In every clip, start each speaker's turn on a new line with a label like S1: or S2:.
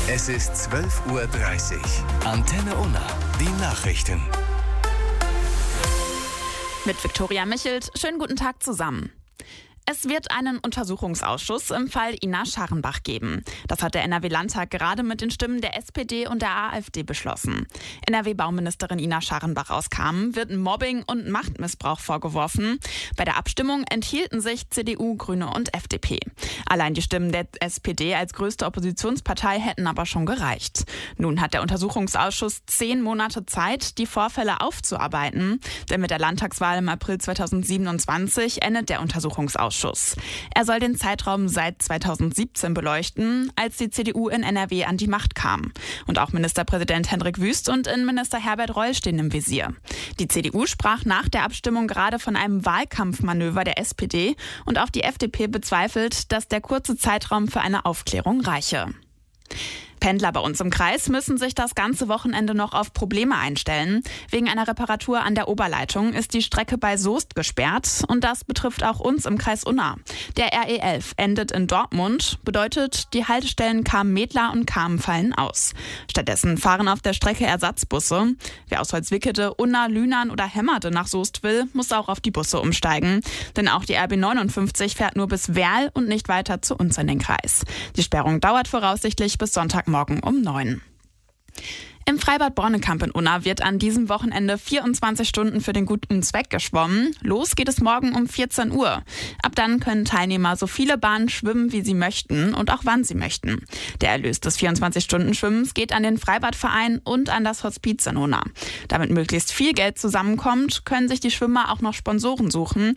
S1: Es ist 12:30 Uhr. Antenne Unna, die Nachrichten.
S2: Mit Viktoria Michelt. Schönen guten Tag zusammen. Es wird einen Untersuchungsausschuss im Fall Ina Scharrenbach geben. Das hat der NRW-Landtag gerade mit den Stimmen der SPD und der AfD beschlossen. NRW-Bauministerin Ina Scharrenbach aus Kamen wird Mobbing und Machtmissbrauch vorgeworfen. Bei der Abstimmung enthielten sich CDU, Grüne und FDP. Allein die Stimmen der SPD als größte Oppositionspartei hätten aber schon gereicht. Nun hat der Untersuchungsausschuss 10 Monate Zeit, die Vorfälle aufzuarbeiten. Denn mit der Landtagswahl im April 2027 endet der Untersuchungsausschuss. Er soll den Zeitraum seit 2017 beleuchten, als die CDU in NRW an die Macht kam. Und auch Ministerpräsident Hendrik Wüst und Innenminister Herbert Reul stehen im Visier. Die CDU sprach nach der Abstimmung gerade von einem Wahlkampfmanöver der SPD und auch die FDP bezweifelt, dass der kurze Zeitraum für eine Aufklärung reiche. Pendler bei uns im Kreis müssen sich das ganze Wochenende noch auf Probleme einstellen. Wegen einer Reparatur an der Oberleitung ist die Strecke bei Soest gesperrt und das betrifft auch uns im Kreis Unna. Der RE11 endet in Dortmund, bedeutet, die Haltestellen Kamen-Medlar und Kamen fallen aus. Stattdessen fahren auf der Strecke Ersatzbusse. Wer aus Holzwickede, Unna, Lünen oder Hemmerde nach Soest will, muss auch auf die Busse umsteigen. Denn auch die RB 59 fährt nur bis Werl und nicht weiter zu uns in den Kreis. Die Sperrung dauert voraussichtlich bis Sonntagmorgen um 9. Im Freibad Bornekamp in Unna wird an diesem Wochenende 24 Stunden für den guten Zweck geschwommen. Los geht es morgen um 14 Uhr. Ab dann können Teilnehmer so viele Bahnen schwimmen, wie sie möchten und auch wann sie möchten. Der Erlös des 24-Stunden-Schwimmens geht an den Freibadverein und an das Hospiz in Unna. Damit möglichst viel Geld zusammenkommt, können sich die Schwimmer auch noch Sponsoren suchen,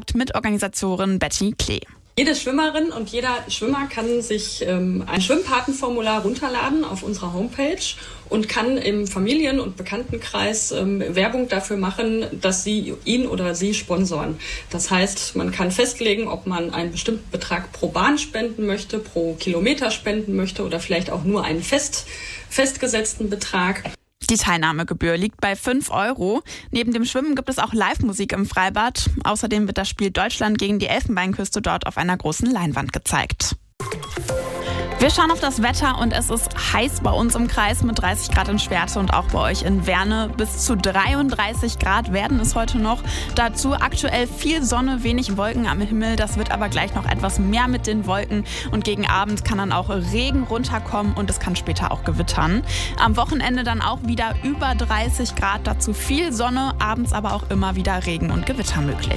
S2: sagt Betty Klee.
S3: Jede Schwimmerin und jeder Schwimmer kann sich ein Schwimmpatenformular runterladen auf unserer Homepage und kann im Familien- und Bekanntenkreis Werbung dafür machen, dass sie ihn oder sie sponsoren. Das heißt, man kann festlegen, ob man einen bestimmten Betrag pro Bahn spenden möchte, pro Kilometer spenden möchte oder vielleicht auch nur einen festgesetzten Betrag.
S2: Die Teilnahmegebühr liegt bei 5 €. Neben dem Schwimmen gibt es auch Live-Musik im Freibad. Außerdem wird das Spiel Deutschland gegen die Elfenbeinküste dort auf einer großen Leinwand gezeigt. Wir schauen auf das Wetter und es ist heiß bei uns im Kreis mit 30 Grad in Schwerte und auch bei euch in Werne. Bis zu 33 Grad werden es heute noch. Dazu aktuell viel Sonne, wenig Wolken am Himmel. Das wird aber gleich noch etwas mehr mit den Wolken. Und gegen Abend kann dann auch Regen runterkommen und es kann später auch gewittern. Am Wochenende dann auch wieder über 30 Grad. Dazu viel Sonne, abends aber auch immer wieder Regen und Gewitter möglich.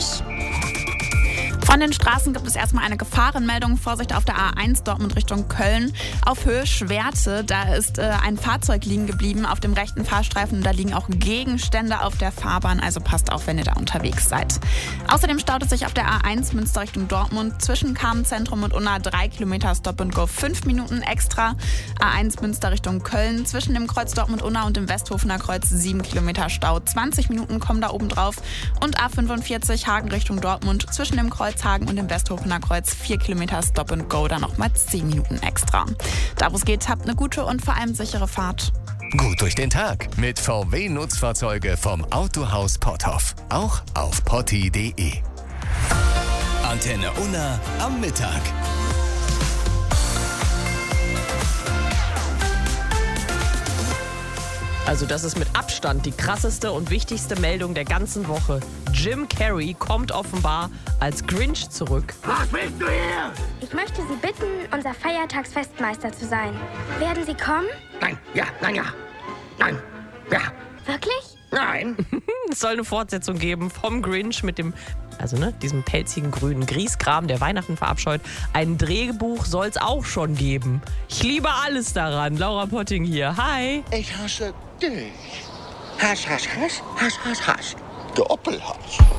S2: Von den Straßen gibt es erstmal eine Gefahrenmeldung. Vorsicht auf der A1 Dortmund Richtung Köln. Auf Höhe Schwerte, da ist ein Fahrzeug liegen geblieben auf dem rechten Fahrstreifen. Da liegen auch Gegenstände auf der Fahrbahn, also passt auf, wenn ihr da unterwegs seid. Außerdem staut es sich auf der A1 Münster Richtung Dortmund zwischen Kamen-Zentrum und Unna 3 Kilometer Stop and Go, 5 Minuten extra. A1 Münster Richtung Köln zwischen dem Kreuz Dortmund-Unna und dem Westhofener Kreuz 7 Kilometer Stau, 20 Minuten kommen da oben drauf. Und A45 Hagen Richtung Dortmund zwischen dem Kreuz Hagen und dem Westhofener Kreuz 4 Kilometer Stop and Go, dann nochmal 10 Minuten extra. Da wo es geht, habt eine gute und vor allem sichere Fahrt.
S1: Gut durch den Tag mit VW-Nutzfahrzeuge vom Autohaus Potthoff. Auch auf potti.de. Antenne Unna am Mittag.
S4: Also das ist mit Abstand die krasseste und wichtigste Meldung der ganzen Woche. Jim Carrey kommt offenbar als Grinch zurück.
S5: Was willst du hier?
S6: Ich möchte Sie bitten, unser Feiertagsfestmeister zu sein. Werden Sie kommen?
S5: Nein, ja, nein, ja. Nein, ja.
S6: Wirklich?
S5: Nein.
S4: Es soll eine Fortsetzung geben vom Grinch mit dem, diesem pelzigen grünen Grieskram, der Weihnachten verabscheut. Ein Drehbuch soll es auch schon geben. Ich liebe alles daran. Laura Potting hier. Hi.
S7: Ich hasse dich. Hasch, hasch, hasch, hasch, hasch, hasch. Doppelhasch.